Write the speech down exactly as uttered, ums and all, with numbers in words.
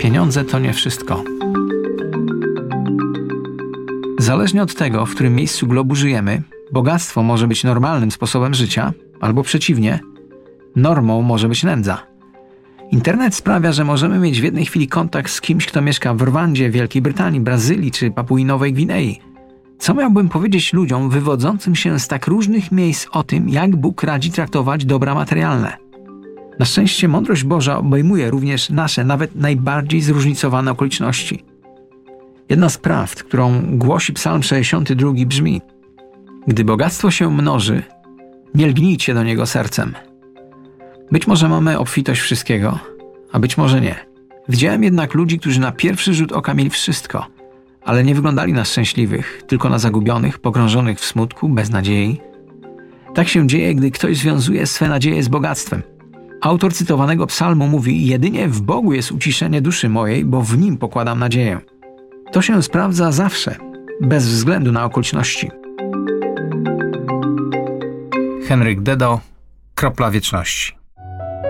Pieniądze to nie wszystko. Zależnie od tego, w którym miejscu globu żyjemy, bogactwo może być normalnym sposobem życia, albo przeciwnie, normą może być nędza. Internet sprawia, że możemy mieć w jednej chwili kontakt z kimś, kto mieszka w Rwandzie, Wielkiej Brytanii, Brazylii czy Papui Nowej Gwinei. Co miałbym powiedzieć ludziom wywodzącym się z tak różnych miejsc o tym, jak Bóg radzi traktować dobra materialne? Na szczęście mądrość Boża obejmuje również nasze, nawet najbardziej zróżnicowane okoliczności. Jedna z prawd, którą głosi Psalm sześćdziesiąty drugi brzmi: gdy bogactwo się mnoży, nie lgnijcie do niego sercem. Być może mamy obfitość wszystkiego, a być może nie. Widziałem jednak ludzi, którzy na pierwszy rzut oka mieli wszystko, ale nie wyglądali na szczęśliwych, tylko na zagubionych, pogrążonych w smutku, bez nadziei. Tak się dzieje, gdy ktoś związuje swe nadzieje z bogactwem. Autor cytowanego psalmu mówi: jedynie w Bogu jest uciszenie duszy mojej, bo w Nim pokładam nadzieję. To się sprawdza zawsze, bez względu na okoliczności. Henryk Dedo, Kropla Wieczności.